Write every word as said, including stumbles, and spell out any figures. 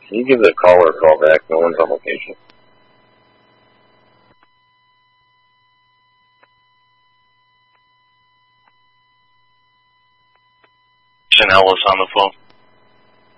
Can you give the caller a call back? No one's on location. Chanel is on the phone.